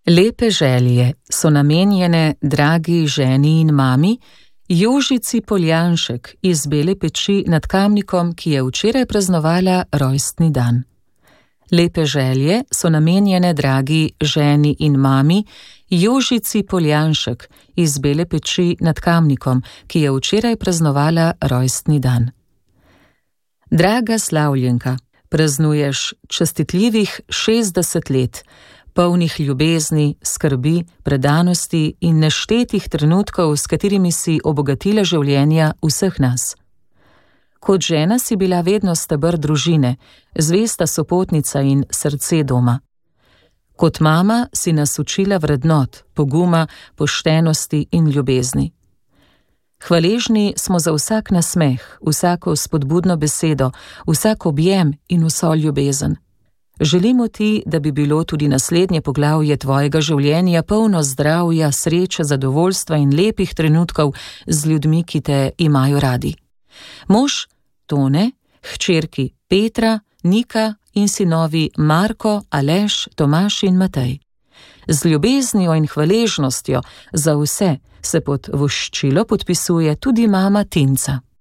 Lepe želje so namenjene dragi ženi in mami Jožici Poljanšek iz Bele peči nad Kamnikom, ki je včeraj praznovala rojstni dan. Lepe želje so namenjene dragi ženi in mami Jožici Poljanšek iz Bele peči nad Kamnikom, ki je včeraj praznovala rojstni dan. Draga slavljenka, praznuješ častitljivih 60 let, polnih ljubezni, skrbi, predanosti in neštetih trenutkov, s katerimi si obogatila življenja vseh nas. Kot žena si bila vedno steber družine, zvesta sopotnica in srce doma. Kot mama si nas učila vrednot, poguma, poštenosti in ljubezni. Hvaležni smo za vsak nasmeh, vsako spodbudno besedo, vsak objem in vso ljubezen. Želimo ti, da bi bilo tudi naslednje poglavje tvojega življenja polno zdravja, sreče, zadovoljstva in lepih trenutkov z ljudmi, ki te imajo radi. Mož Tone, hčerki Petra, Nika in sinovi Marko, Aleš, Tomaž in Matej. Z ljubeznijo in hvaležnostjo za vse se pod voščilo podpisuje tudi mama Tinca.